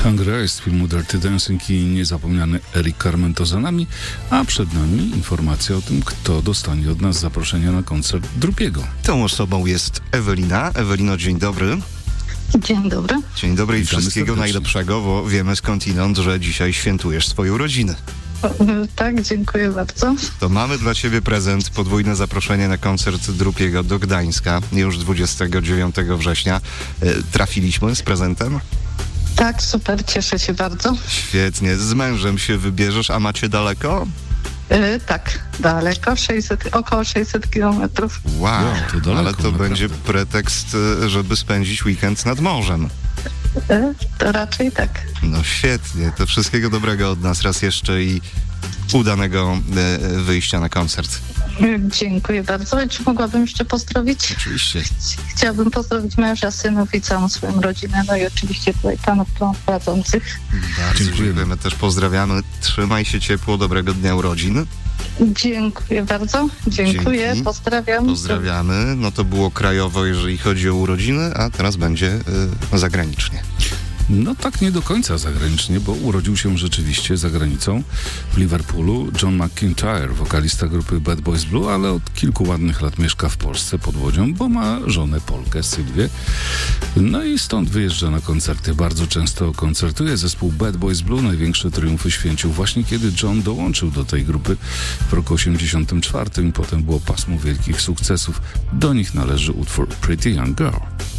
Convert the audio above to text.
Hungry Eyes z filmu Dirty Dancing i niezapomniany Eric Carmento za nami, a przed nami informacja o tym, kto dostanie od nas zaproszenie na koncert Drupiego. Tą osobą jest Ewelina. Ewelino, dzień dobry. Dzień dobry. Dzień dobry i Witamy wszystkiego serdecznie. najlepszego, bo wiemy skądinąd, że dzisiaj świętujesz swoje urodziny. Tak, dziękuję bardzo. To mamy dla ciebie prezent, podwójne zaproszenie na koncert Drupiego do Gdańska już 29 września. Trafiliśmy z prezentem? Tak, super, cieszę się bardzo. Świetnie. Z mężem się wybierzesz, a macie daleko? Tak, daleko, około 600 kilometrów. Wow, to daleko, ale to naprawdę. będzie pretekst, żeby spędzić weekend nad morzem. To raczej tak. No świetnie, to wszystkiego dobrego od nas raz jeszcze i udanego wyjścia na koncert. Dziękuję bardzo. Czy mogłabym jeszcze pozdrowić? Oczywiście. Chciałabym pozdrowić męża, synów i całą swoją rodzinę, no i oczywiście tutaj panów prowadzących. Bardzo dziękujemy. Też pozdrawiamy. Trzymaj się ciepło, dobrego dnia urodzin. Dziękuję bardzo. Dziękuję, Dzięki. pozdrawiam. Pozdrawiamy. No to było krajowo, jeżeli chodzi o urodziny, a teraz będzie zagranicznie. No tak nie do końca zagranicznie, bo urodził się rzeczywiście za granicą w Liverpoolu John McIntyre, wokalista grupy Bad Boys Blue, ale od kilku ładnych lat mieszka w Polsce pod Łodzią, bo ma żonę Polkę, Sylwię. No i stąd wyjeżdża na koncerty. Bardzo często koncertuje. Zespół Bad Boys Blue największe triumfy święcił właśnie kiedy John dołączył do tej grupy w roku 1984 i potem było pasmo wielkich sukcesów. Do nich należy utwór Pretty Young Girl.